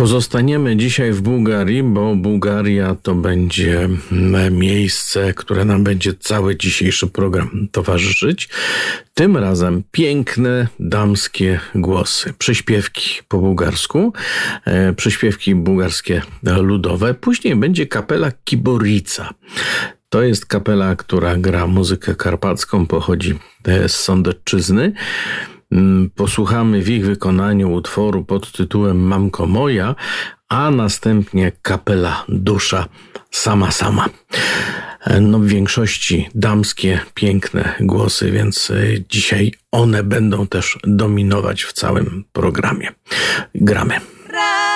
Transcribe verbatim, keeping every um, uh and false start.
Pozostaniemy dzisiaj w Bułgarii, bo Bułgaria to będzie miejsce, które nam będzie cały dzisiejszy program towarzyszyć. Tym razem piękne damskie głosy, przyśpiewki po bułgarsku, e, przyśpiewki bułgarskie ludowe. Później będzie kapela Kiborica. To jest kapela, która gra muzykę karpacką, pochodzi z Sądecczyzny. Posłuchamy w ich wykonaniu utworu pod tytułem Mamko moja, a następnie kapela Dusza sama sama. No w większości damskie, piękne głosy, więc dzisiaj one będą też dominować w całym programie. Gramy.